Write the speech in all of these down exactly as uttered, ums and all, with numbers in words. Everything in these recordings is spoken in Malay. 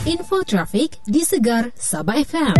Info trafik di Segar Sabah F M.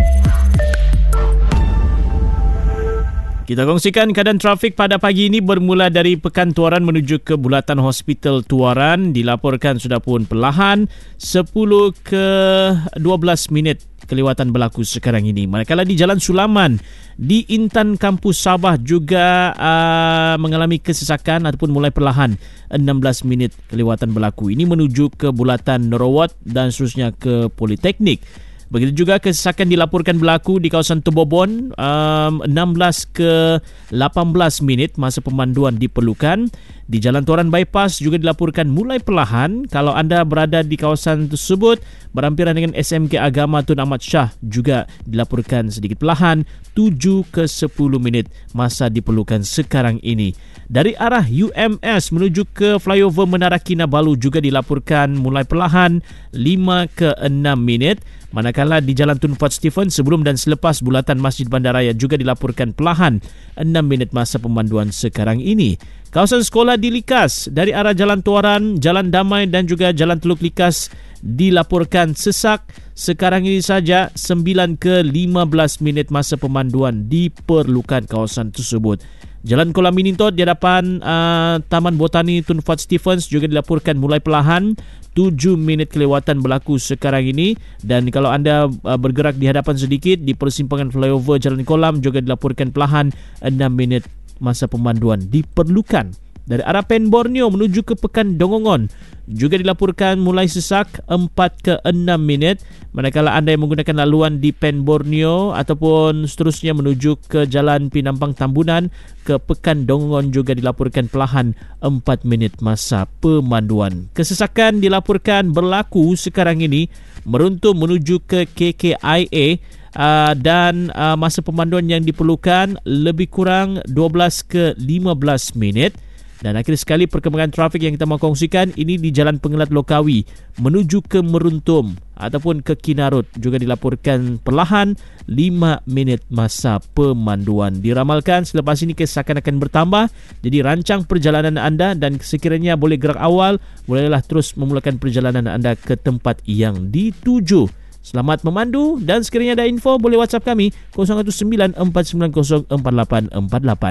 Kita kongsikan keadaan trafik pada pagi ini bermula dari Pekan Tuaran menuju ke Bulatan Hospital Tuaran. Dilaporkan sudah pun perlahan sepuluh ke dua belas minit kelewatan berlaku sekarang ini. Manakala di Jalan Sulaman di Intan Kampus Sabah juga uh, mengalami kesesakan ataupun mulai perlahan enam belas minit kelewatan berlaku. Ini menuju ke Bulatan Norowat dan seterusnya ke Politeknik. Begitu juga kesesakan dilaporkan berlaku di kawasan Tebobon, um, enam belas ke lapan belas minit masa pemanduan diperlukan. Di Jalan Tuaran Bypass juga dilaporkan mulai perlahan. Kalau anda berada di kawasan tersebut berhampiran dengan S M K Agama Tun Ahmad Shah juga dilaporkan sedikit perlahan, tujuh ke sepuluh minit masa diperlukan sekarang ini. Dari arah U M S menuju ke flyover Menara Kinabalu juga dilaporkan mulai perlahan, lima ke enam minit. Manakala di Jalan Tun Fat Stephen sebelum dan selepas bulatan Masjid Bandaraya juga dilaporkan perlahan, enam minit masa pemanduan sekarang ini. Kawasan sekolah di Likas dari arah Jalan Tuaran, Jalan Damai dan juga Jalan Teluk Likas dilaporkan sesak. Sekarang ini saja sembilan ke lima belas minit masa pemanduan diperlukan kawasan tersebut. Jalan Kolam Minintot di hadapan uh, Taman Botani Tun Fat Stephens juga dilaporkan mulai perlahan, tujuh minit kelewatan berlaku sekarang ini. Dan kalau anda uh, bergerak di hadapan sedikit di persimpangan flyover Jalan Kolam juga dilaporkan perlahan, enam minit masa pemanduan diperlukan. Dari arah Pen Borneo menuju ke Pekan Dongongon juga dilaporkan mulai sesak, empat ke enam minit. Manakala anda yang menggunakan laluan di Pen Borneo ataupun seterusnya menuju ke Jalan Pinampang Tambunan ke Pekan Dongongon juga dilaporkan perlahan, empat minit masa pemanduan. Kesesakan dilaporkan berlaku sekarang ini meruntum menuju ke K K I A. Uh, dan uh, masa pemanduan yang diperlukan lebih kurang dua belas ke lima belas minit. Dan akhir sekali perkembangan trafik yang kita mahu kongsikan ini di Jalan Pengelat Lokawi menuju ke Meruntum ataupun ke Kinarut juga dilaporkan perlahan, lima minit masa pemanduan. Diramalkan selepas ini kesesakan akan bertambah. Jadi rancang perjalanan anda dan sekiranya boleh gerak awal, bolehlah terus memulakan perjalanan anda ke tempat yang dituju. Selamat memandu dan sekiranya ada info boleh WhatsApp kami kosong satu sembilan empat sembilan kosong empat lapan empat lapan.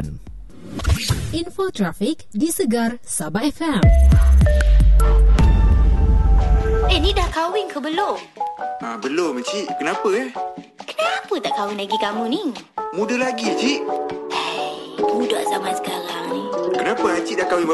Info trafik di Segar Sabah F M. Eh, ni dah kahwin ke belum? Ah, belum, Cik. Kenapa eh? Kenapa tak kahwin lagi kamu ni? Muda lagi, Cik. Hei, budak zaman sekarang ni. Kenapa Cik dah kahwin